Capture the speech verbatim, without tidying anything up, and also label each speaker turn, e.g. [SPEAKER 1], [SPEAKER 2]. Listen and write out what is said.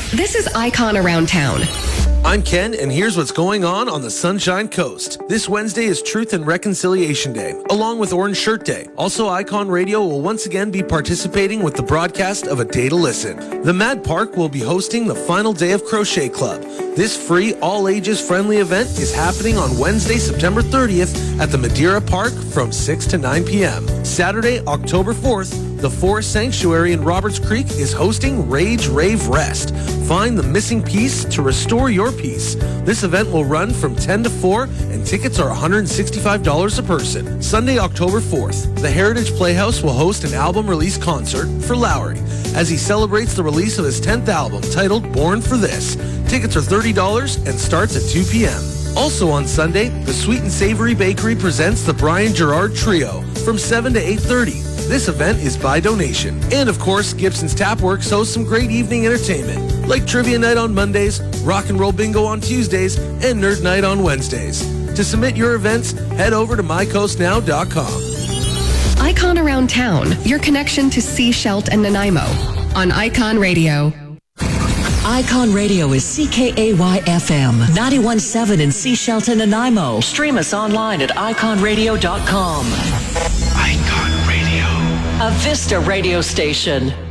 [SPEAKER 1] This is Icon Around Town.
[SPEAKER 2] I'm Ken, and here's what's going on on the Sunshine Coast. This Wednesday is Truth and Reconciliation Day, along with Orange Shirt Day. Also, Icon Radio will once again be participating with the broadcast of A Day to Listen. The Mad Park will be hosting the final day of Crochet Club. This free, all-ages friendly event is happening on Wednesday, September thirtieth at the Madeira Park from six to nine p.m. Saturday, October fourth, the Forest Sanctuary in Roberts Creek is hosting Rage Rave Rest. Find the missing piece to restore your piece. This event will run from ten to four, and tickets are one hundred sixty-five dollars a person. Sunday, October fourth, the Heritage Playhouse will host an album release concert for Lowry as he celebrates the release of his tenth album titled Born for This. Tickets are thirty dollars and starts at two p.m. Also on Sunday, the Sweet and Savory Bakery presents the Brian Gerard Trio from seven to eight thirty. This event is by donation. And of course, Gibson's Tapworks hosts some great evening entertainment, like Trivia Night on Mondays, Rock and Roll Bingo on Tuesdays, and Nerd Night on Wednesdays. To submit your events, head over to my coast now dot com.
[SPEAKER 1] Icon Around Town, your connection to Sea Shelt and Nanaimo on Icon Radio.
[SPEAKER 3] Icon Radio is C K A Y F M, ninety-one point seven in Sea Shelt and Nanaimo. Stream us online at icon radio dot com.
[SPEAKER 4] Icon Radio.
[SPEAKER 3] A Vista radio station.